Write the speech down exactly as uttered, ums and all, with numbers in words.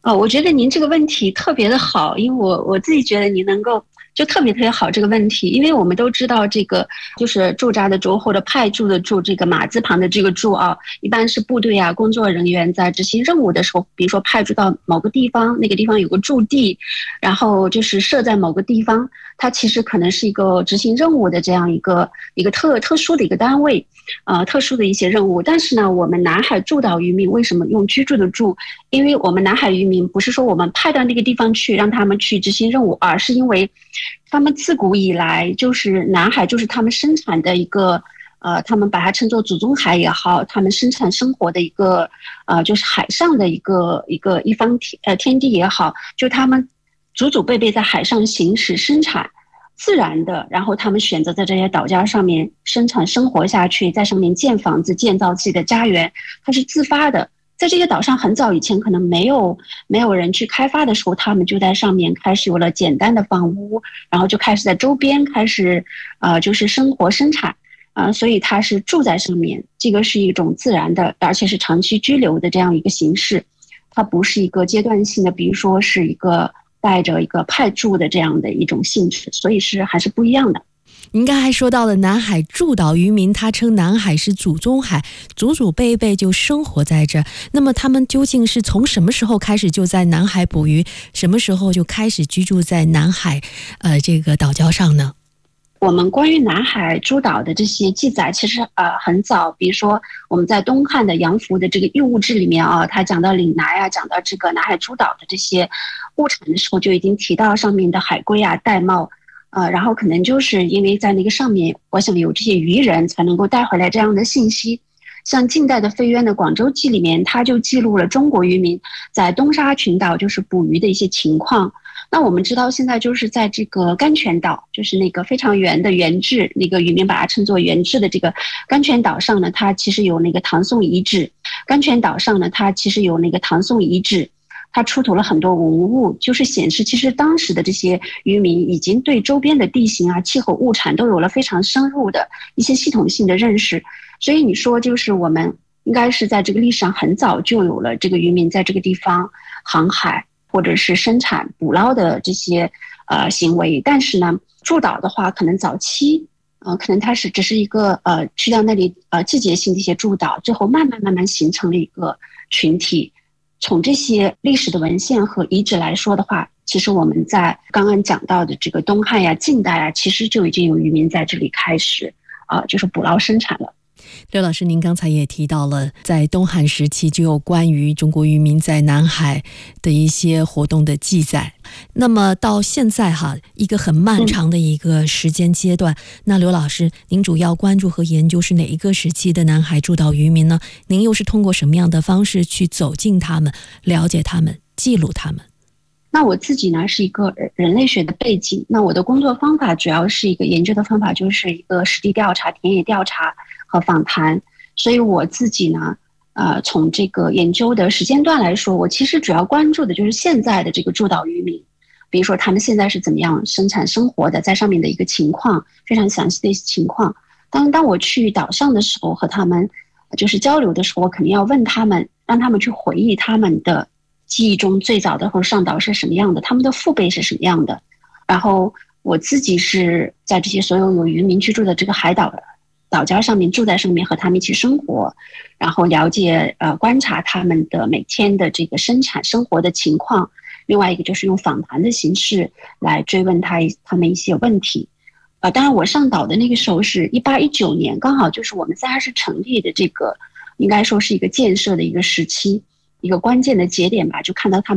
哦，我觉得您这个问题特别的好，因为我我自己觉得您能够就特别特别好这个问题，因为我们都知道这个就是驻扎的驻或者派驻的驻，这个马字旁的这个驻啊，一般是部队啊工作人员在执行任务的时候，比如说派驻到某个地方，那个地方有个驻地，然后就是设在某个地方，它其实可能是一个执行任务的这样一个一个特特殊的一个单位，呃，特殊的一些任务。但是呢，我们南海诸岛渔民为什么用居住的住？因为我们南海渔民不是说我们派到那个地方去让他们去执行任务，而是因为他们自古以来就是南海就是他们生产的一个呃，他们把它称作祖宗海也好，他们生产生活的一个呃，就是海上的一个一个一方天呃天地也好，就他们祖祖辈辈在海上行驶生产。自然的，然后他们选择在这些岛礁上面生产生活下去，在上面建房子、建造自己的家园，它是自发的。在这些岛上很早以前可能没有没有人去开发的时候，他们就在上面开始有了简单的房屋，然后就开始在周边开始呃就是生活生产啊、呃，所以它是住在上面，这个是一种自然的，而且是长期居留的这样一个形式，它不是一个阶段性的，比如说是一个带着一个派驻的这样的一种性质，所以是还是不一样的。 您刚才说到了南海诸岛渔民，他称南海是祖宗海，祖祖辈辈就生活在这。那么他们究竟是从什么时候开始就在南海捕鱼，什么时候就开始居住在南海呃这个岛礁上呢？ 我们关于南海诸岛的这些记载其实呃很早，比如说我们在东汉的杨福的这个义物志里面啊，他讲到岭南啊，讲到这个南海诸岛的这些物产的时候，就已经提到上面的海龟啊、玳瑁，呃，然后可能就是因为在那个上面，我想有这些渔人才能够带回来这样的信息。像近代的费渊的《广州记》里面，他就记录了中国渔民在东沙群岛就是捕鱼的一些情况。那我们知道现在就是在这个甘泉岛，就是那个非常圆的圆质，那个渔民把它称作圆质的这个甘泉岛上呢，它其实有那个唐宋遗址。甘泉岛上呢，它其实有那个唐宋遗址，它出土了很多文物，就是显示其实当时的这些渔民已经对周边的地形啊、气候、物产都有了非常深入的一些系统性的认识。所以你说就是我们应该是在这个历史上很早就有了这个渔民在这个地方航海或者是生产捕捞的这些呃行为，但是呢，驻岛的话可能早期呃可能它是只是一个呃去到那里呃季节性的一些驻岛，最后慢慢慢慢形成了一个群体。从这些历史的文献和遗址来说的话，其实我们在刚刚讲到的这个东汉呀、晋代啊，其实就已经有渔民在这里开始啊、呃，就是捕捞生产了。 刘老师，您刚才也提到了，在东汉时期就有关于中国渔民在南海的一些活动的记载。那么到现在哈，一个很漫长的一个时间阶段，嗯、那刘老师，您主要关注和研究是哪一个时期的南海诸岛渔民呢？您又是通过什么样的方式去走进他们、了解他们、记录他们？ 那我自己呢是一个人类学的背景，那我的工作方法主要是一个研究的方法，就是一个实地调查、田野调查和访谈。所以我自己呢，呃，从这个研究的时间段来说，我其实主要关注的就是现在的这个诸岛渔民，比如说他们现在是怎么样生产生活的，在上面的一个情况，非常详细的情况。当当我去岛上的时候，和他们就是交流的时候，我肯定要问他们，让他们去回忆他们的记忆中最早的或者上岛是什么样的，他们的父辈是什么样的。然后我自己是在这些所有有渔民居住的这个海岛岛礁上面住在上面，和他们一起生活，然后了解呃观察他们的每天的这个生产生活的情况。另外一个就是用访谈的形式来追问他他们一些问题。呃，当然我上岛的那个时候是一八一九年，刚好就是我们三亚市成立的这个应该说是一个建设的一个时期，一个关键的节点吧，就看到他们